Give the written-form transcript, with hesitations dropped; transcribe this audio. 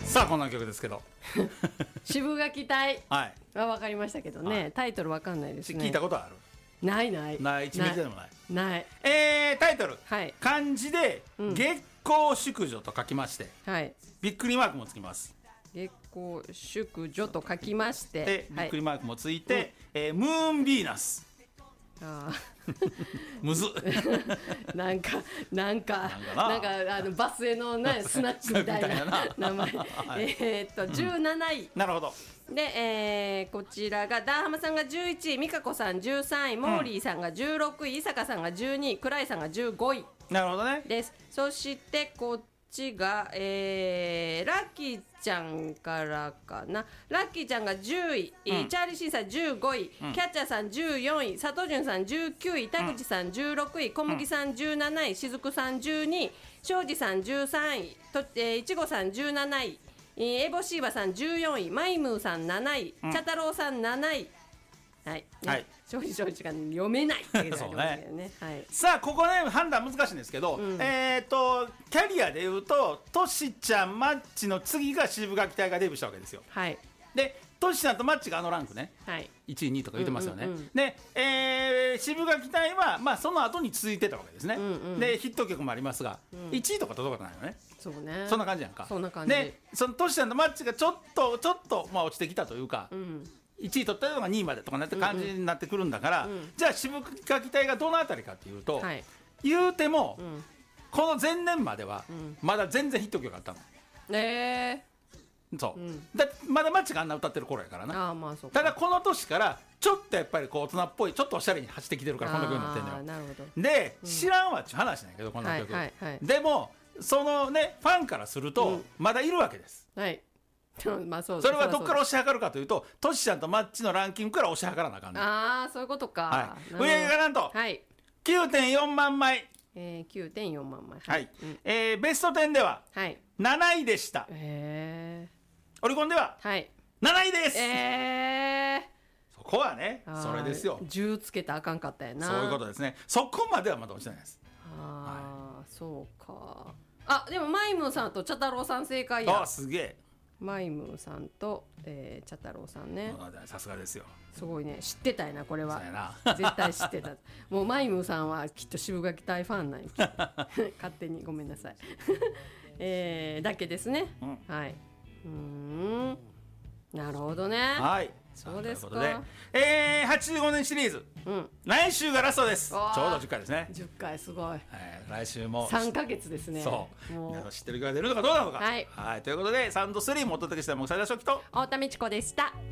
さあこの曲ですけど渋垣隊はいは分かりましたけどね、はい、タイトル分かんないですね。 聞いたことある？ ないないない、一日でもない。タイトル、 はい、 漢字で月光淑女と書きまして、 はい、 びっくりマークもつきます。 月光淑女と書きまして、 でびっくりマークもついて、ムーンビーナス。 あむずなんかバスへの、ね、スナックみたいな名前17位、 なるほど。 で、こちらがダーハマさんが11位、美香子さん13位、モーリーさんが16位、伊坂さんが12位、倉井さんが15位。 なるほどね。 です。そしてこっちが、ラッキーちゃんからかな。ラッキーちゃんが10位、チャーリーシーさん15位、キャッチャーさん14位、佐藤潤さん19位、田口さん16位、小麦さん17位、しずくさん12位、庄司さん13位、いちごさん17位、エボシーバさん14位、マイムーさん7位、茶太郎さん7位。はい、ね、はい、庄司が読めないっていうそうね、はい、 さあここね判断難しいんですけど、キャリアでいうとトシちゃんマッチの次が渋垣隊がデビューしたわけですよ。 はい、 でトシちゃんとマッチがあのランクね、はい、1位2位とか言ってますよね、で、渋垣隊は、まあ、その後に続いてたわけですね、でヒット曲もありますが、1位とか届かないよね。 そうね、 そんな感じやんか。 そんな感じでそのトシちゃんとマッチがちょっと、まあ、落ちてきたというか、1位取ったのが2位までとかなって感じになってくるんだから、じゃあ渋垣隊がどのあたりかっていうと、はい、言うても、この前年までは、まだ全然ヒット曲があったの。そう、だまだマッチがあんな歌ってる頃やからな。 まあそうか。 ただこの年からちょっとやっぱりこう大人っぽいちょっとおしゃれに走ってきてるからこんな曲になってんのよ。 なるほど。 で、知らんわっちゅう話なんやけどこの曲、でもそのねファンからすると、まだいるわけです。はい。まあ、それはどこから押し量るかというとトシちゃんとマッチのランキングから押し量らなあかんねん。 そういうことか。 はい、売り上げがなんと、9.4 万枚、 9.4 万枚、 はい、ベスト10では7位でした。オリコンでは7位です。そこはねそれですよ。 10つけたらあかんかったやな。 そういうことですね。そこまではまだ落ちてないです。 そうか。でもマイムーさんと茶太郎さん正解や。 すげえ。 マイムーさんと、茶太郎さんね。 さすがですよ。すごいね。知ってたよなこれは。絶対知ってた。もうマイムーさんはきっと渋垣隊ファンなんや。勝手にごめんなさい。だけですね。はい。なるほどね。はい。そうですか。 85年シリーズ、来週がラストです。ちょうど10回ですね。 10回すごい。 来週も 3ヶ月ですね。 そう皆さん知ってる曲が出るのかどうなのか。はい、ということでサウンド3もお届けした木更津初期と太田美智子でした。